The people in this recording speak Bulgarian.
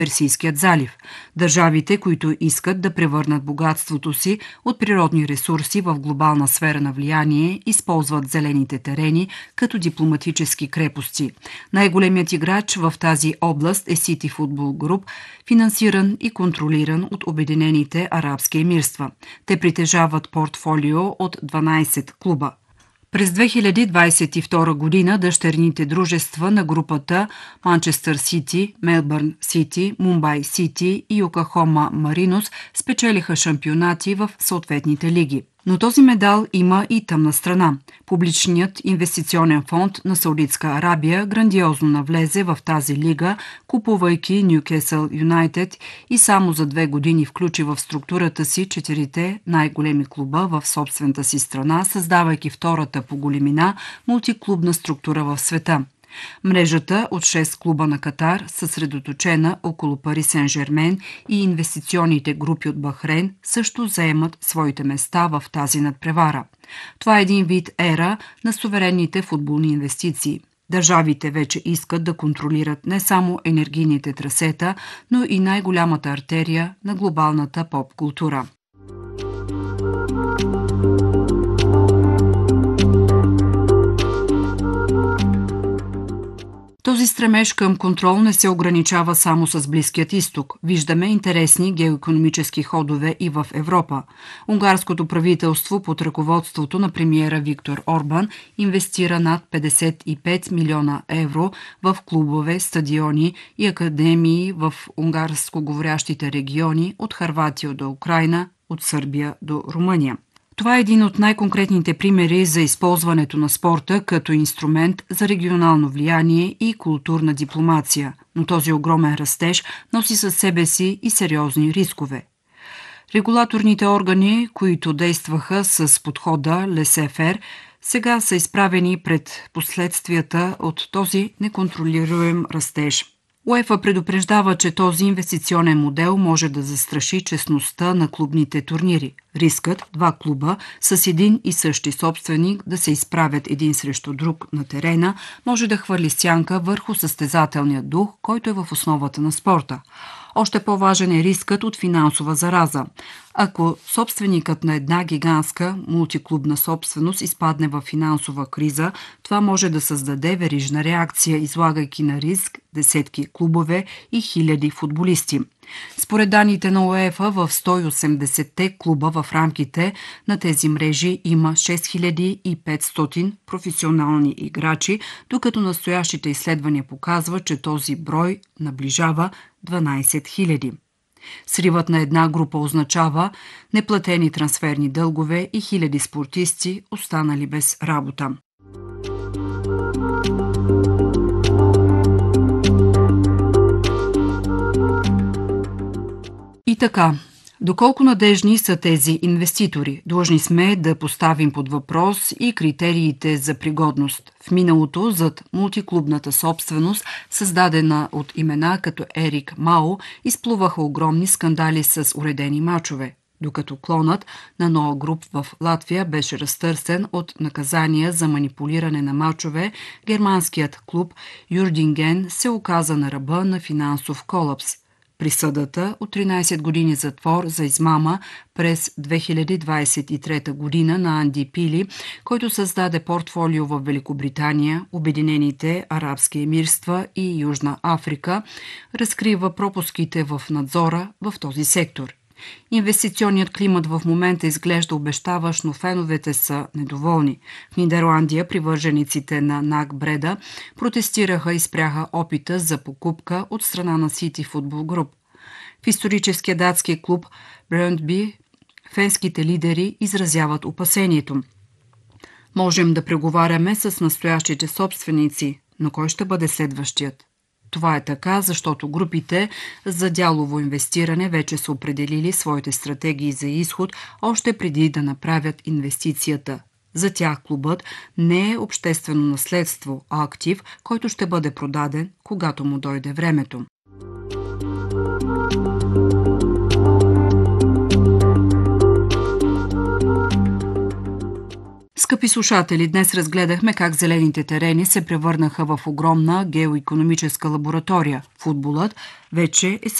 Персийският залив. Държавите, които искат да превърнат богатството си от природни ресурси в глобална сфера на влияние, използват зелените терени като дипломатически крепости. Най-големият играч в тази област е City Football Group, финансиран и контролиран от Обединените арабски емирства. Те притежават портфолио от 12 клуба. През 2022 година дъщерните дружества на групата Манчестър Сити, Мелбърн Сити, Мумбай Сити и Йокохама Маринос спечелиха шампионати в съответните лиги. Но този медал има и тъмна страна. Публичният инвестиционен фонд на Саудитска Арабия грандиозно навлезе в тази лига, купувайки Нюкасъл Юнайтед и само за 2 години включи в структурата си 4 най-големи клуба в собствената си страна, създавайки втората по големина мултиклубна структура в света. Мрежата от 6 клуба на Катар, съсредоточена около Пари Сен-Жермен и инвестиционните групи от Бахрейн, също заемат своите места в тази надпревара. Това е един вид ера на суверенните футболни инвестиции. Държавите вече искат да контролират не само енергийните трасета, но и най-голямата артерия на глобалната поп-култура. Този стремеж към контрол не се ограничава само с Близкият изток. Виждаме интересни геоекономически ходове и в Европа. Унгарското правителство под ръководството на премиера Виктор Орбан инвестира над 55 милиона евро в клубове, стадиони и академии в унгарско говорящите региони от Хърватия до Украйна, от Сърбия до Румъния. Това е един от най-конкретните примери за използването на спорта като инструмент за регионално влияние и културна дипломация, но този огромен растеж носи със себе си и сериозни рискове. Регулаторните органи, които действаха с подхода лесе-фер, сега са изправени пред последствията от този неконтролируем растеж. УЕФА предупреждава, че този инвестиционен модел може да застраши честността на клубните турнири. Рискът 2 клуба с един и същи собственик да се изправят един срещу друг на терена може да хвърли сянка върху състезателния дух, който е в основата на спорта. Още по-важен е рискът от финансова зараза. Ако собственикът на една гигантска мултиклубна собственост изпадне в финансова криза, това може да създаде верижна реакция, излагайки на риск десетки клубове и хиляди футболисти. Според данните на УЕФА, в 180-те клуба в рамките на тези мрежи има 6500 професионални играчи, докато настоящите изследвания показват, че този брой наближава 12 000. Сривът на една група означава неплатени трансферни дългове и хиляди спортисти, останали без работа. И така, доколко надежни са тези инвеститори? Длъжни сме да поставим под въпрос и критериите за пригодност. В миналото зад мултиклубната собственост, създадена от имена като Ерик Мао, изплуваха огромни скандали с уредени мачове, докато клонът на Ноа Груп в Латвия беше разтърсен от наказания за манипулиране на мачове, германският клуб Юрдинген се оказа на ръба на финансов колапс. Присъдата от 13 години затвор за измама през 2023 година на Анди Пили, който създаде портфолио в Великобритания, Обединените арабски емирства и Южна Африка, разкрива пропуските в надзора в този сектор. Инвестиционният климат в момента изглежда обещаващ, но феновете са недоволни. В Нидерландия привържениците на НАК Бреда протестираха и спряха опита за покупка от страна на City Football Group. В историческия датски клуб Брøndby фенските лидери изразяват опасението. Можем да преговаряме с настоящите собственици, но кой ще бъде следващият? Това е така, защото групите за дялово инвестиране вече са определили своите стратегии за изход още преди да направят инвестицията. За тях клубът не е обществено наследство, а актив, който ще бъде продаден, когато му дойде времето. Скъпи слушатели, днес разгледахме как зелените терени се превърнаха в огромна геоикономическа лаборатория. Футболът вече е